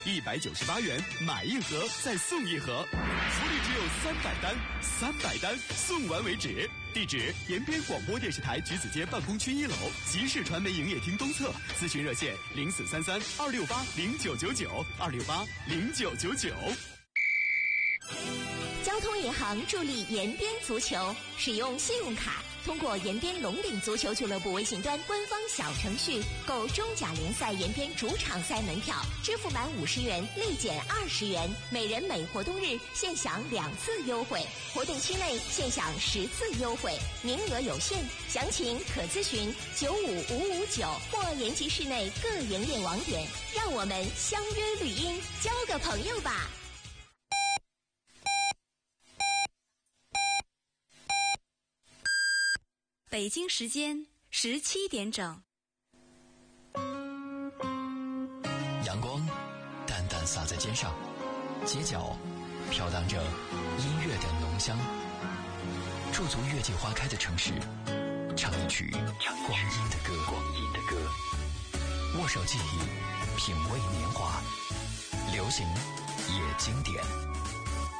198元买一盒再送一盒，福利只有300单，300单送完为止。地址：延边广播电视台橘子街办公区1楼集市传媒营业厅东侧，咨询热线0433-268-0999，268-0999。 交通银行助力延边足球，使用信用卡通过延边龙岭足球俱乐部微信端官方小程序购中甲联赛延边主场赛门票，支付满50元立减20元，每人每活动日限享2次优惠，活动期内限享10次优惠，名额有限，详情可咨询95559或延吉市内各营业网点。让我们相约绿茵，交个朋友吧。 北京时间17点整， 阳光淡淡洒在肩上，街角飘荡着音乐的浓香，驻足月季花开的城市，唱一曲光阴的歌，握手记忆，品味年华，流行也经典。